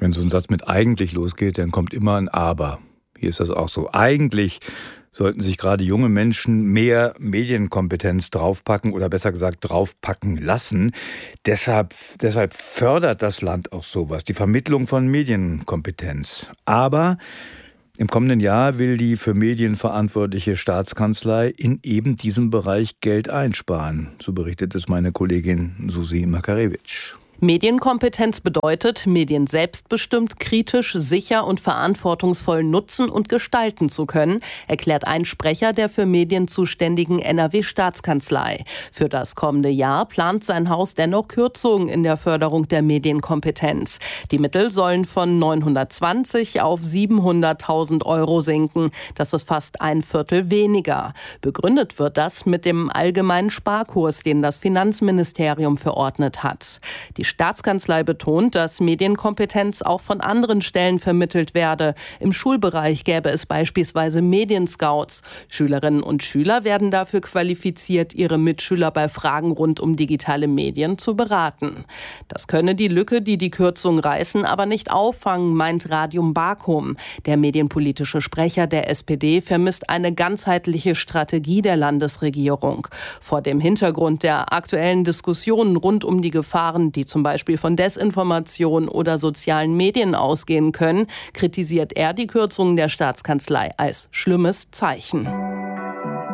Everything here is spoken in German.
Wenn so ein Satz mit eigentlich losgeht, dann kommt immer ein Aber. Hier ist das auch so. Eigentlich sollten sich gerade junge Menschen mehr Medienkompetenz draufpacken oder besser gesagt draufpacken lassen. Deshalb fördert das Land auch sowas, die Vermittlung von Medienkompetenz. Aber im kommenden Jahr will die für Medien verantwortliche Staatskanzlei in eben diesem Bereich Geld einsparen. So berichtet es meine Kollegin Susi Makarewitsch. Medienkompetenz bedeutet, Medien selbstbestimmt, kritisch, sicher und verantwortungsvoll nutzen und gestalten zu können, erklärt ein Sprecher der für Medien zuständigen NRW-Staatskanzlei. Für das kommende Jahr plant sein Haus dennoch Kürzungen in der Förderung der Medienkompetenz. Die Mittel sollen von 920 auf 700.000 € sinken. Das ist fast ein Viertel weniger. Begründet wird das mit dem allgemeinen Sparkurs, den das Finanzministerium verordnet hat. Die Staatskanzlei betont, dass Medienkompetenz auch von anderen Stellen vermittelt werde. Im Schulbereich gäbe es beispielsweise Medienscouts. Schülerinnen und Schüler werden dafür qualifiziert, ihre Mitschüler bei Fragen rund um digitale Medien zu beraten. Das könne die Lücke, die die Kürzungen reißen, aber nicht auffangen, meint Radium Bakum. Der medienpolitische Sprecher der SPD vermisst eine ganzheitliche Strategie der Landesregierung. Vor dem Hintergrund der aktuellen Diskussionen rund um die Gefahren, die zum Beispiel von Desinformation oder sozialen Medien ausgehen können, kritisiert er die Kürzungen der Staatskanzlei als schlimmes Zeichen.